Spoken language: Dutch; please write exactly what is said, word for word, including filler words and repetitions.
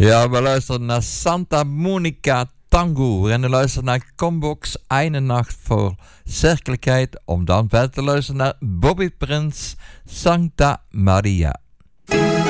Ja, we luisteren naar Santa Monica Tango. En we luisteren naar Combox Eine Nacht voor Zerkelijkheid. Om dan verder te luisteren naar Bobby Prince Santa Maria.